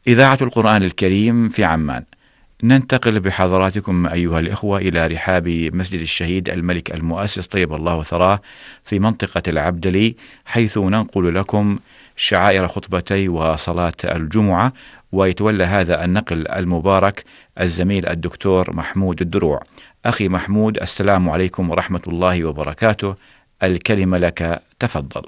إذاعة القرآن الكريم في عمان. ننتقل بحضراتكم أيها الإخوة إلى رحاب مسجد الشهيد الملك المؤسس طيب الله ثراه في منطقة العبدلي، حيث ننقل لكم شعائر خطبتي وصلاة الجمعة. ويتولى هذا النقل المبارك الزميل الدكتور محمود الدروع. أخي محمود، السلام عليكم ورحمة الله وبركاته، الكلمة لك، تفضل.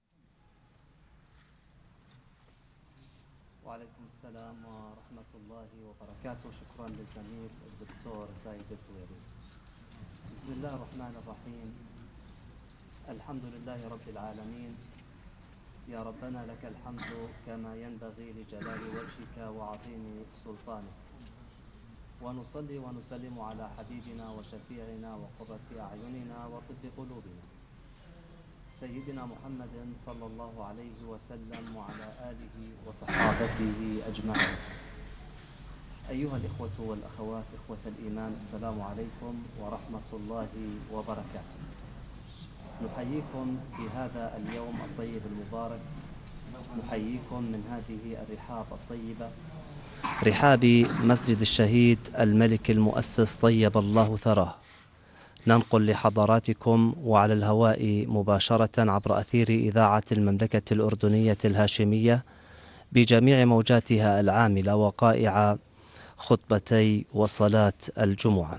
وعليكم السلام ورحمة الله وبركاته. شكرا للزميل الدكتور زايد الدويري. بسم الله الرحمن الرحيم. الحمد لله رب العالمين. يا ربنا لك الحمد كما ينبغي لجلال وجهك وعظيم سلطانك، ونصلي ونسلم على حبيبنا وشفيعنا وقرة أعيننا وطب قلوبنا سيدنا محمد صلى الله عليه وسلم وعلى آله وصحابته أجمعين. أيها الإخوة والأخوات إخوة الإيمان، السلام عليكم ورحمة الله وبركاته. نحييكم في هذا اليوم الطيب المبارك، نحييكم من هذه الرحاب الطيبة، رحاب مسجد الشهيد الملك المؤسس طيب الله ثراه. ننقل لحضراتكم وعلى الهواء مباشرة عبر أثير إذاعة المملكة الأردنية الهاشمية بجميع موجاتها العاملة وقائع خطبتي وصلاة الجمعة.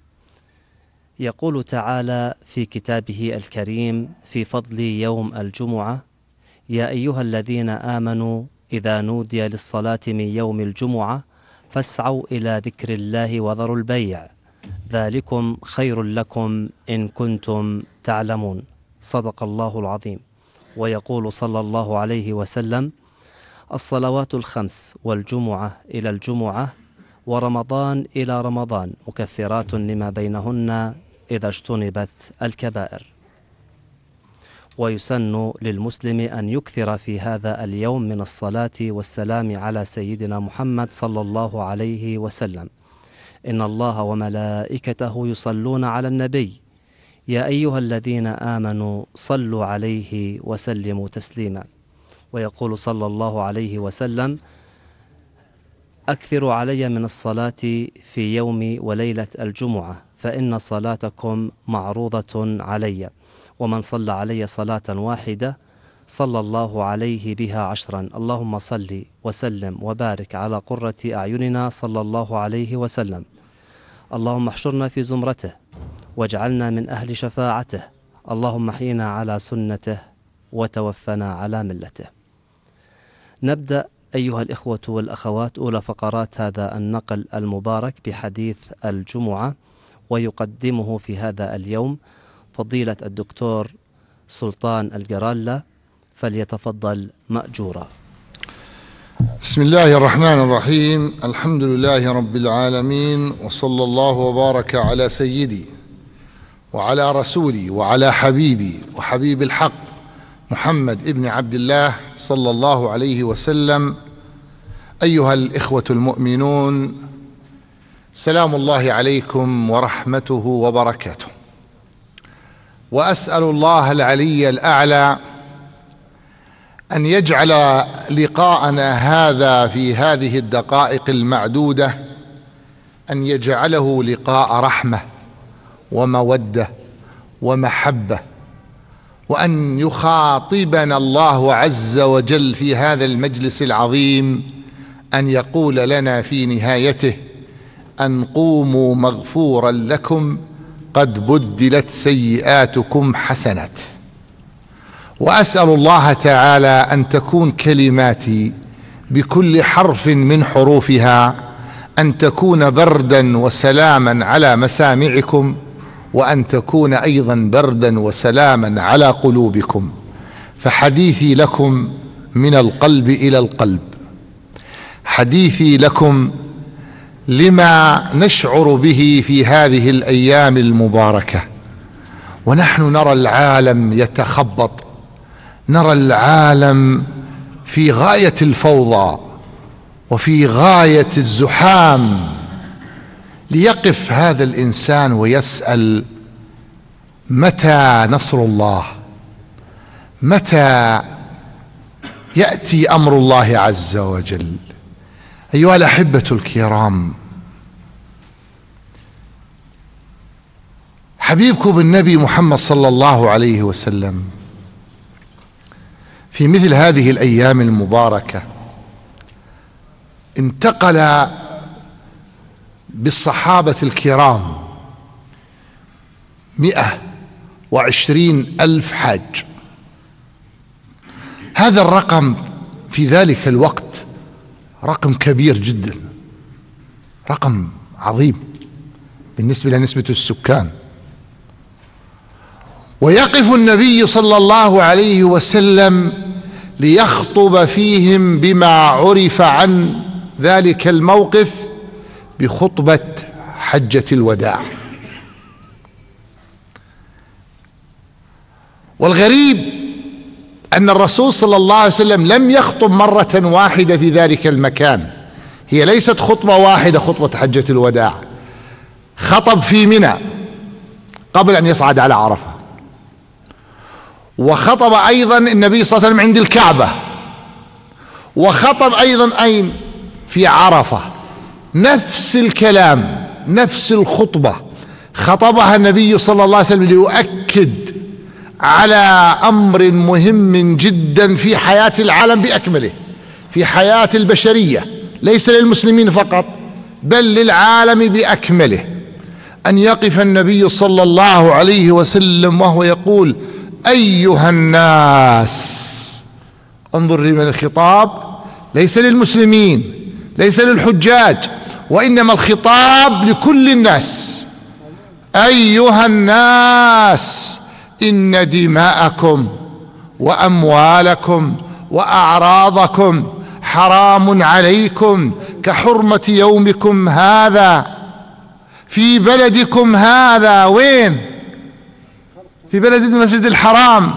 يقول تعالى في كتابه الكريم في فضل يوم الجمعة: يا أيها الذين آمنوا إذا نودي للصلاة من يوم الجمعة فاسعوا إلى ذكر الله وذروا البيع ذلكم خير لكم إن كنتم تعلمون. صدق الله العظيم. ويقول صلى الله عليه وسلم: الصلوات الخمس والجمعة إلى الجمعة ورمضان إلى رمضان مكفرات لما بينهن إذا اجتنبت الكبائر. ويسن للمسلم أن يكثر في هذا اليوم من الصلاة والسلام على سيدنا محمد صلى الله عليه وسلم. إن الله وملائكته يصلون على النبي يا أيها الذين آمنوا صلوا عليه وسلموا تسليما. ويقول صلى الله عليه وسلم: أكثروا علي من الصلاة في يوم وليلة الجمعة فإن صلاتكم معروضة علي، ومن صلى علي صلاة واحدة صلى الله عليه بها 10. اللهم صل وسلم وبارك على قرة أعيننا صلى الله عليه وسلم. اللهم احشرنا في زمرته واجعلنا من أهل شفاعته. اللهم احينا على سنته وتوفنا على ملته. نبدأ أيها الإخوة والأخوات أولى فقرات هذا النقل المبارك بحديث الجمعة، ويقدمه في هذا اليوم فضيلة الدكتور سلطان القرالة، فليتفضل مأجورا. بسم الله الرحمن الرحيم. الحمد لله رب العالمين، وصلى الله وبارك على سيدي وعلى رسولي وعلى حبيبي وحبيب الحق محمد ابن عبد الله صلى الله عليه وسلم. أيها الإخوة المؤمنون، سلام الله عليكم ورحمته وبركاته. وأسأل الله العلي الأعلى أن يجعل لقاءنا هذا في هذه الدقائق المعدودة أن يجعله لقاء رحمة ومودة ومحبة، وأن يخاطبنا الله عز وجل في هذا المجلس العظيم، أن يقول لنا في نهايته: أن قوموا مغفورا لكم قد بدلت سيئاتكم حسنات. وأسأل الله تعالى أن تكون كلماتي بكل حرف من حروفها أن تكون بردا وسلاما على مسامعكم، وأن تكون أيضا بردا وسلاما على قلوبكم. فحديثي لكم من القلب إلى القلب، حديثي لكم لما نشعر به في هذه الأيام المباركة، ونحن نرى العالم يتخبط، نرى العالم في غاية الفوضى وفي غاية الزحام. ليقف هذا الإنسان ويسأل: متى نصر الله؟ متى يأتي أمر الله عز وجل؟ أيها الأحبة الكرام، حبيبكم بالنبي محمد صلى الله عليه وسلم في مثل هذه الأيام المباركة انتقل بالصحابة الكرام 120,000 حاج. هذا الرقم في ذلك الوقت رقم كبير جدا، رقم عظيم بالنسبة لنسبة السكان. ويقف النبي صلى الله عليه وسلم ليخطب فيهم بما عرف عن ذلك الموقف بخطبة حجة الوداع. والغريب أن الرسول صلى الله عليه وسلم لم يخطب مرة واحدة في ذلك المكان، هي ليست خطبة واحدة خطبة حجة الوداع، خطب في منى قبل أن يصعد على عرفة، وخطب أيضا النبي صلى الله عليه وسلم عند الكعبة، وخطب أيضا أين؟ في عرفة. نفس الكلام، نفس الخطبة خطبها النبي صلى الله عليه وسلم ليؤكد على أمر مهم جدا في حياة العالم بأكمله، في حياة البشرية، ليس للمسلمين فقط بل للعالم بأكمله، أن يقف النبي صلى الله عليه وسلم وهو يقول: أيها الناس. انظر لمن الخطاب، ليس للمسلمين، ليس للحجاج، وإنما الخطاب لكل الناس. أيها الناس، إن دماءكم وأموالكم وأعراضكم حرام عليكم كحرمة يومكم هذا في بلدكم هذا. وين؟ في بلد المسجد الحرام،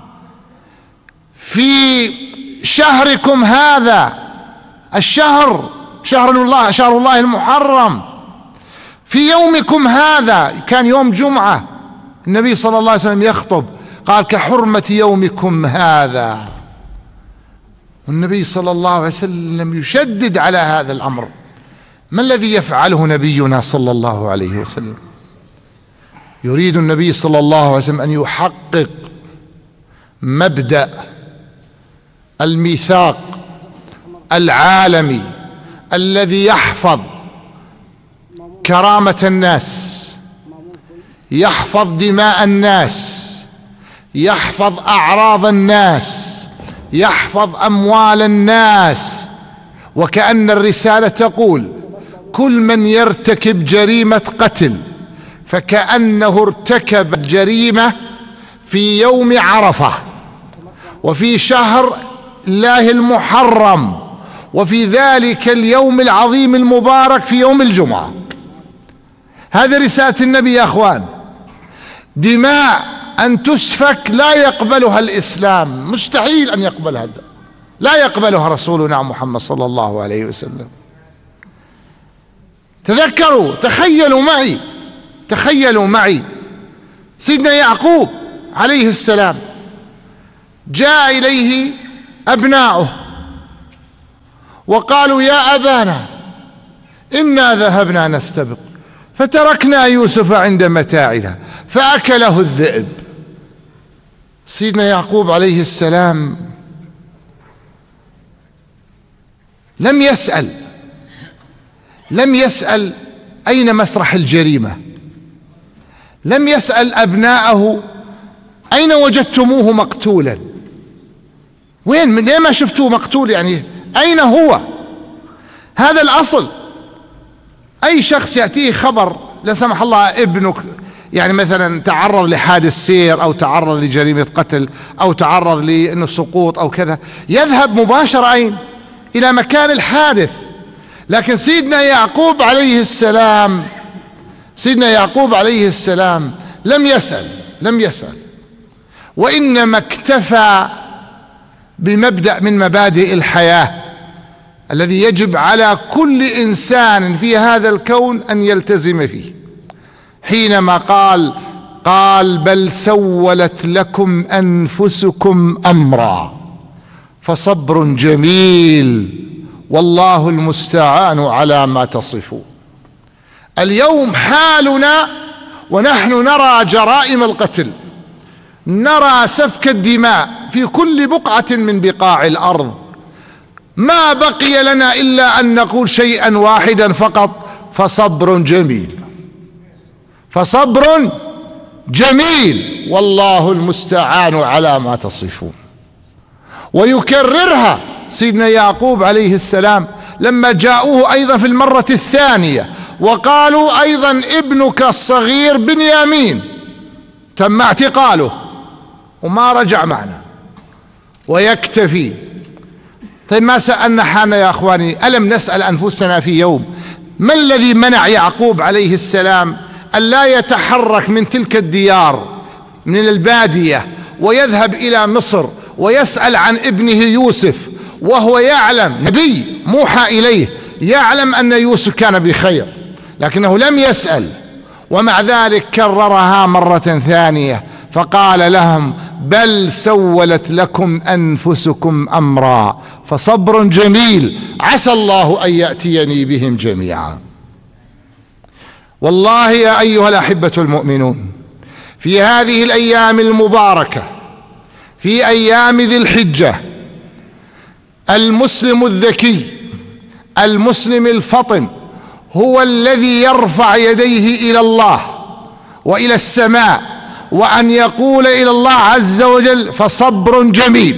في شهركم هذا، الشهر شهر الله المحرم، في يومكم هذا. كان يوم جمعة، النبي صلى الله عليه وسلم يخطب قال: كحرمة يومكم هذا. والنبي صلى الله عليه وسلم يشدد على هذا الأمر. ما الذي يفعله نبينا صلى الله عليه وسلم؟ يريد النبي صلى الله عليه وسلم أن يحقق مبدأ الميثاق العالمي الذي يحفظ كرامة الناس، يحفظ دماء الناس، يحفظ أعراض الناس، يحفظ أموال الناس. وكأن الرسالة تقول: كل من يرتكب جريمة قتل فكأنه ارتكب الجريمة في يوم عرفة، وفي شهر الله المحرم، وفي ذلك اليوم العظيم المبارك في يوم الجمعة. هذه رسالة النبي يا أخوان. دماء أن تسفك لا يقبلها الإسلام، مستحيل أن يقبلها، لا يقبلها رسولنا محمد صلى الله عليه وسلم. تذكروا، تخيلوا معي سيدنا يعقوب عليه السلام جاء إليه أبناؤه وقالوا: يا أبانا إنا ذهبنا نستبق فتركنا يوسف عند متاعنا فأكله الذئب. سيدنا يعقوب عليه السلام لم يسأل أين مسرح الجريمة، لم يسأل أبناءه أين وجدتموه مقتولا، وين، ليه ما شفتوه مقتول، يعني أين هو؟ هذا الأصل. أي شخص يأتيه خبر لا سمح الله ابنك يعني مثلا تعرض لحادث سير أو تعرض لجريمة قتل أو تعرض لأنه سقوط أو كذا، يذهب مباشرة أين؟ إلى مكان الحادث. لكن سيدنا يعقوب عليه السلام لم يسأل، وإنما اكتفى بمبدأ من مبادئ الحياة الذي يجب على كل إنسان في هذا الكون أن يلتزم فيه، حينما قال: بل سولت لكم أنفسكم أمرا فصبر جميل والله المستعان على ما تصفون. اليوم حالنا ونحن نرى جرائم القتل، نرى سفك الدماء في كل بقعة من بقاع الأرض، ما بقي لنا إلا أن نقول شيئا واحدا فقط: فصبر جميل، فصبر جميل، والله المستعان على ما تصفون. ويكررها سيدنا يعقوب عليه السلام لما جاءوه أيضا في المرة الثانية وقالوا أيضا: ابنك الصغير بنيامين تم اعتقاله وما رجع معنا ويكتفي. طيب ما سألنا حالنا يا أخواني؟ ألم نسأل أنفسنا في يوم ما الذي منع يعقوب عليه السلام أن لا يتحرك من تلك الديار من البادية ويذهب إلى مصر ويسأل عن ابنه يوسف، وهو يعلم، نبي موحى إليه، يعلم أن يوسف كان بخير، لكنه لم يسأل، ومع ذلك كررها مرة ثانية فقال لهم: بل سولت لكم أنفسكم أمرا فصبر جميل عسى الله أن يأتيني بهم جميعا. والله يا أيها الأحبة المؤمنون، في هذه الأيام المباركة، في أيام ذي الحجة، المسلم الذكي، المسلم الفطن، هو الذي يرفع يديه إلى الله وإلى السماء وأن يقول إلى الله عز وجل: فصبر جميل،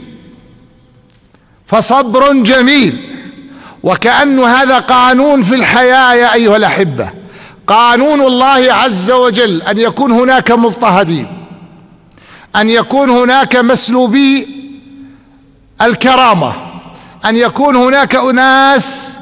فصبر جميل. وكأن هذا قانون في الحياة يا أيها الأحبة، قانون الله عز وجل أن يكون هناك مضطهدين، أن يكون هناك مسلوبي الكرامة، أن يكون هناك أناس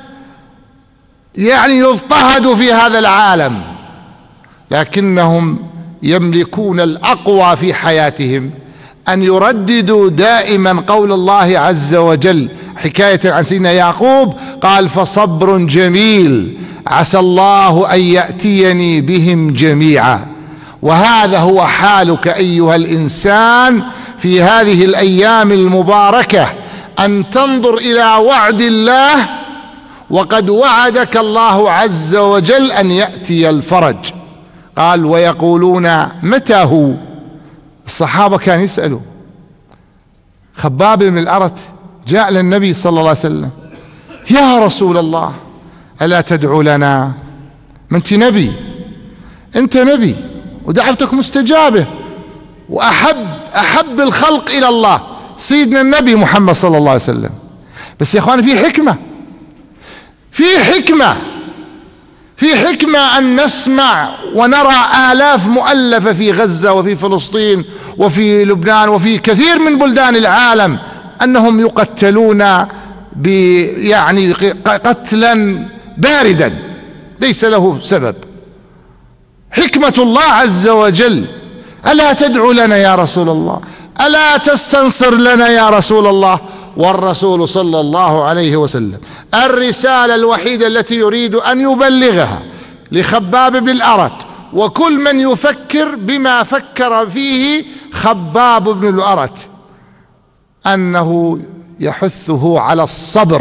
يضطهدوا في هذا العالم، لكنهم يملكون الأقوى في حياتهم أن يرددوا دائما قول الله عز وجل حكاية عن سيدنا يعقوب، قال: فصبر جميل عسى الله أن يأتيني بهم جميعا. وهذا هو حالك أيها الإنسان في هذه الأيام المباركة، أن تنظر إلى وعد الله، وقد وعدك الله عز وجل أن يأتي الفرج. قال: ويقولون متى هو؟ الصحابة كانوا يسألوا. خباب بن الأرت جاء للنبي صلى الله عليه وسلم: يا رسول الله ألا تدعو لنا؟ ما أنت نبي، أنت نبي ودعوتك مستجابة، وأحب الخلق إلى الله سيدنا النبي محمد صلى الله عليه وسلم. بس يا أخواني في حكمة، في حكمة أن نسمع ونرى آلاف مؤلفة في غزة وفي فلسطين وفي لبنان وفي كثير من بلدان العالم أنهم يقتلون قتلا باردا ليس له سبب. حكمة الله عز وجل: ألا تدعو لنا يا رسول الله؟ ألا تستنصر لنا يا رسول الله؟ والرسول صلى الله عليه وسلم الرسالة الوحيدة التي يريد أن يبلغها لخباب بن الأرت وكل من يفكر بما فكر فيه خباب بن الأرت، أنه يحثه على الصبر